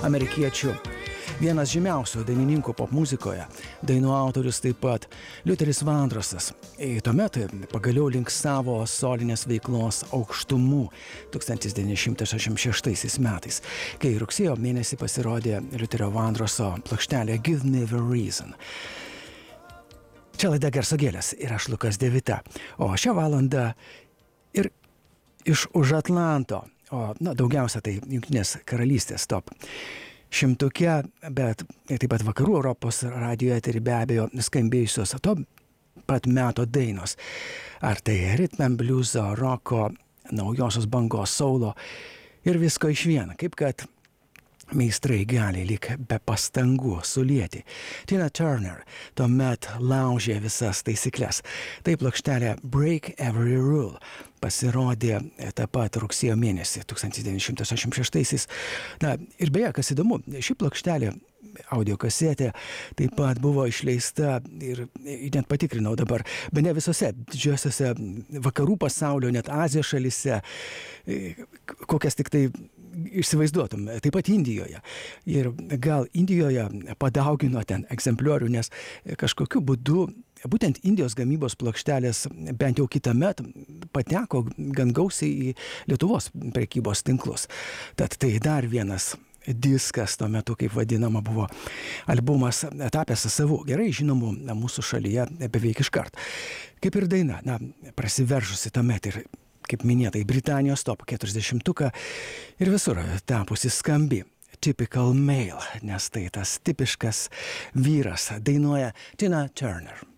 amerikiečių. Vienas žymiausių dainininkų popmuzikoje, dainų autorius taip pat Liuteris Vandrosas. Tuomet pagaliau link savo solinės veiklos aukštumų 1966 metais, kai rugsėjo mėnesį pasirodė Liuterio Vandroso plokštelė Give Me the Reason. Čia laida Garso gėlės ir aš Lukas Devita. O šią valandą ir iš už Atlanto, daugiausia tai Jungtinės karalystės top šimtuke, bet taip pat vakarų Europos radijo eterį be abejo skambėjusios to pat meto dainos. Ar tai ritm and blueso, roko, naujosios bangos, saulo ir visko iš vieno, kaip kad meistrai gali lyg be pastangų sulieti. Tina Turner tuomet laužė visas taisyklės. Tai plokštelė Break Every Rule pasirodė tą pat rugsėjo mėnesį 1986. Ir beje, kas įdomu, ši plokštelė audio kasetė taip pat buvo išleista ir net patikrinau dabar, bene visose didžiosiose vakarų pasaulio, net Azijos šalyse, kokias tik tai įsivaizduotum, taip pat Indijoje. Ir gal Indijoje padaugino ten egzempliorių, nes kažkokiu būdu būtent Indijos gamybos plokštelės bent jau kitąmet pateko gan gausiai į Lietuvos prekybos tinklus. Tad tai dar vienas diskas tuo metu, kaip vadinama, buvo albumas tapęs savų, gerai žinomų mūsų šalyje beveik iškart. Kaip ir daina, prasiveržusi tuomet ir, kaip minėta, į Britanijos top 40 ir visur tapusi skambi. Typical male, nes tai tas tipiškas vyras, dainuoja Tina Turner.